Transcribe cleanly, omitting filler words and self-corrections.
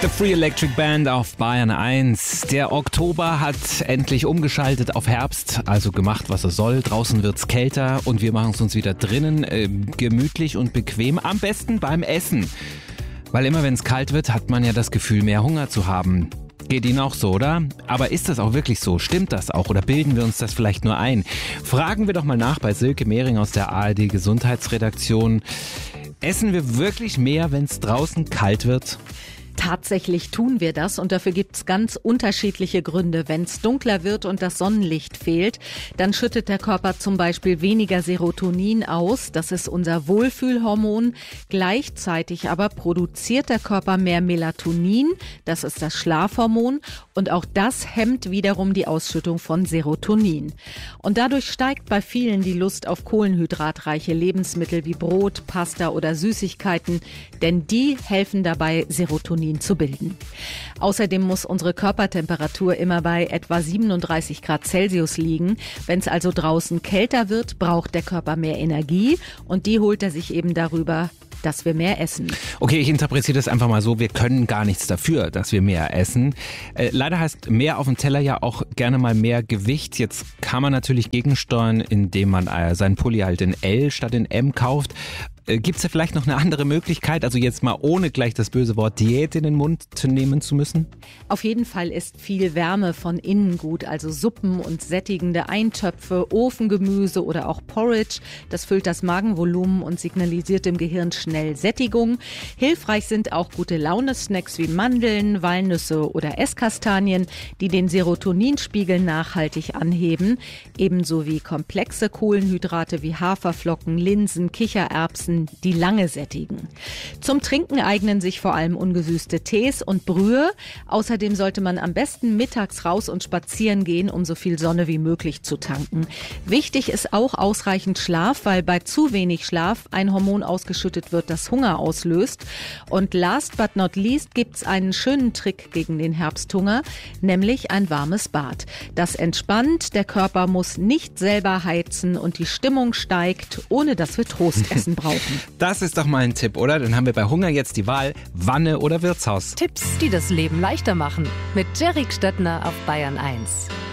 The Free Electric Band auf Bayern 1. Der Oktober hat endlich umgeschaltet auf Herbst, also gemacht, was er soll. Draußen wird's kälter und wir machen es uns wieder drinnen gemütlich und bequem. Am besten beim Essen. Weil immer wenn es kalt wird, hat man ja das Gefühl, mehr Hunger zu haben. Geht Ihnen auch so, oder? Aber ist das auch wirklich so? Stimmt das auch? Oder bilden wir uns das vielleicht nur ein? Fragen wir doch mal nach bei Silke Mehring aus der ARD Gesundheitsredaktion. Essen wir wirklich mehr, wenn es draußen kalt wird? Tatsächlich tun wir das und dafür gibt's ganz unterschiedliche Gründe. Wenn es dunkler wird und das Sonnenlicht fehlt, dann schüttet der Körper zum Beispiel weniger Serotonin aus. Das ist unser Wohlfühlhormon. Gleichzeitig aber produziert der Körper mehr Melatonin. Das ist das Schlafhormon. Und auch das hemmt wiederum die Ausschüttung von Serotonin. Und dadurch steigt bei vielen die Lust auf kohlenhydratreiche Lebensmittel wie Brot, Pasta oder Süßigkeiten, denn die helfen dabei, Serotonin zu bilden. Außerdem muss unsere Körpertemperatur immer bei etwa 37 Grad Celsius liegen. Wenn es also draußen kälter wird, braucht der Körper mehr Energie und die holt er sich eben darüber, dass wir mehr essen. Okay, ich interpretiere das einfach mal so, wir können gar nichts dafür, dass wir mehr essen. Leider heißt mehr auf dem Teller ja auch gerne mal mehr Gewicht. Jetzt kann man natürlich gegensteuern, indem man seinen Pulli halt in L statt in M kauft. Gibt es da vielleicht noch eine andere Möglichkeit, also jetzt mal ohne gleich das böse Wort Diät in den Mund nehmen zu müssen? Auf jeden Fall ist viel Wärme von innen gut, also Suppen und sättigende Eintöpfe, Ofengemüse oder auch Porridge. Das füllt das Magenvolumen und signalisiert dem Gehirn schnell Sättigung. Hilfreich sind auch gute Laune-Snacks wie Mandeln, Walnüsse oder Esskastanien, die den Serotoninspiegel nachhaltig anheben. Ebenso wie komplexe Kohlenhydrate wie Haferflocken, Linsen, Kichererbsen, die lange sättigen. Zum Trinken eignen sich vor allem ungesüßte Tees und Brühe. Außerdem sollte man am besten mittags raus und spazieren gehen, um so viel Sonne wie möglich zu tanken. Wichtig ist auch ausreichend Schlaf, weil bei zu wenig Schlaf ein Hormon ausgeschüttet wird, das Hunger auslöst. Und last but not least gibt's einen schönen Trick gegen den Herbsthunger, nämlich ein warmes Bad. Das entspannt, der Körper muss nicht selber heizen und die Stimmung steigt, ohne dass wir Trostessen brauchen. Das ist doch mal ein Tipp, oder? Dann haben wir bei Hunger jetzt die Wahl, Wanne oder Wirtshaus. Tipps, die das Leben leichter machen. Mit Jerry Stöttner auf Bayern 1.